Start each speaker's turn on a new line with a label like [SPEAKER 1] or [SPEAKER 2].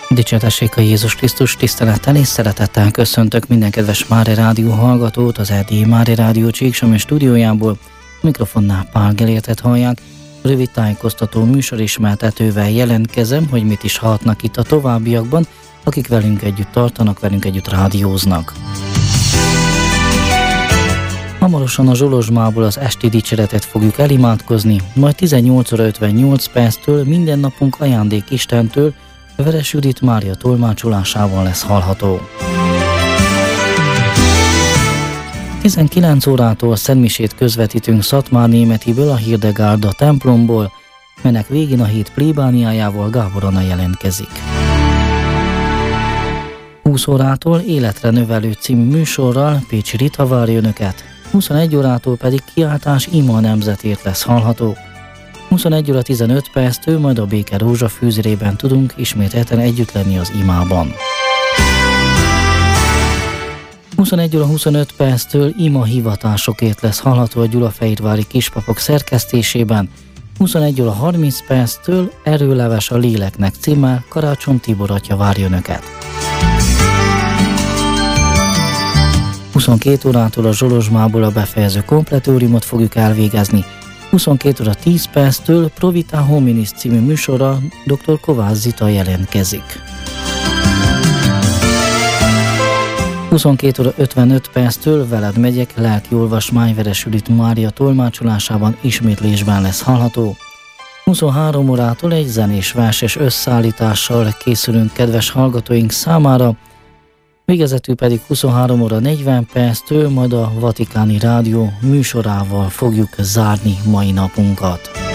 [SPEAKER 1] Dicsértessék a Jézus Krisztus, tisztelettel és szeretettel köszöntök minden kedves Mária Rádió hallgatót az Erdélyi Mária Rádió Csíksomly stúdiójából. Mikrofonnál Pál Gelértet hallják. Rövid tájékoztató műsorismertetővel jelentkezem, hogy mit is hallhatnak itt a továbbiakban, akik velünk együtt tartanak, velünk együtt rádióznak. Hamarosan a Zsolozsmából az esti dicséretet fogjuk elimádkozni, majd 18 óra 58 perctől minden napunk ajándék Istentől, Veres Judit Mária tolmácsolásával lesz hallható. 19 órától szentmisét közvetítünk Szatmárnémetiből, a Hirdegárda templomból, melynek végén a hét plébániájával Gábor Anna jelentkezik. 20 órától Életre növelő című műsorral Pécsi Rita várja önöket, 21 órától pedig kiáltás ima a nemzetért lesz hallható. 21 óra 15 perctől majd a Béke Rózsa fűzérében tudunk ismételten együtt lenni az imában. 21 óra 25 perctől ima hivatásokért lesz hallható a Gyulafehérvári Kispapok szerkesztésében. 21 óra 30 perctől Erőleves a léleknek címmel Karácsony Tibor atya várja önöket. 22 órától a Zsolozsmából a befejező kompletóriumot fogjuk elvégezni. 22 óra 10 perctől Provita Hominis című műsorra dr. Kovács Zita jelentkezik. 22 óra 55 perctől Veled megyek lelki olvasmány Veres Judit Mária tolmácsolásában ismétlésben lesz hallható. 23 órától egy zenés verses összeállítással készülünk kedves hallgatóink számára, végezetül pedig 23 óra 40 perctől majd a Vatikáni Rádió műsorával fogjuk zárni mai napunkat.